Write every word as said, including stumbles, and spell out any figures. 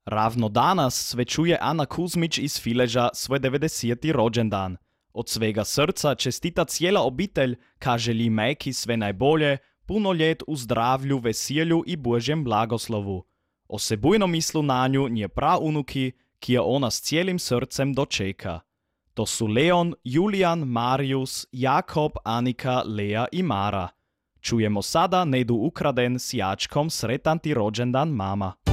Ravno danas svečuje Ana Kuzmić iz Fileža svoj devedeseti rođendan. Od svega srca čestita cijela obitelj, ka želi majki sve najbolje, puno ljet u zdravlju, veselju i Božjem blagoslovu. Osebujno mislu na nju nje praunuki, ki je ona s cijelim srcem dočeka. To su Leon, Julian, Marius, Jakob, Anika, Lea i Mara. Čujemo sada Nedu Ukraden s jačkom Sretan ti rođendan mama.